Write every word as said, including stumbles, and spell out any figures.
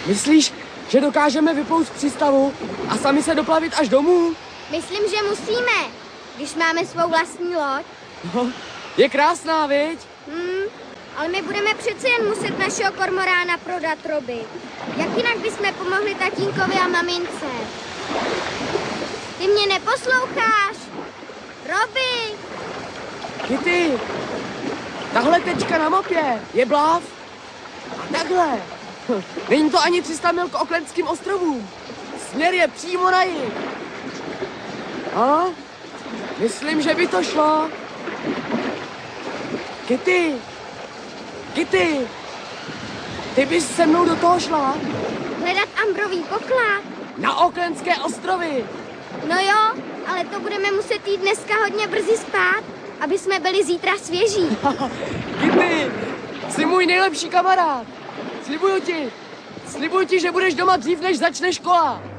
Myslíš, že dokážeme vyplout z přístavu a sami se doplavit až domů? Myslím, že musíme, když máme svou vlastní loď. No, je krásná, viď? Hmm, ale my budeme přece jen muset našeho kormorána prodat, Roby. Jak jinak bychom pomohli tatínkovi a mamince? Ty mě neposloucháš? Roby! Kitty, tahle tečka na mapě je Bluff. A takhle. Hm, Není to ani tři sta mil k Aucklandským ostrovům. Směr je přímo na jih. A? Myslím, že by to šlo. Kitty, Kitty, ty bys se mnou do toho šla? Hledat ambrový poklad? Na Aucklandské ostrovy. No jo, ale to budeme muset jít dneska hodně brzy spát, aby jsme byli zítra svěží. Kitty, jsi můj nejlepší kamarád. Slibuju ti, slibuju ti, že budeš doma dřív, než začne škola.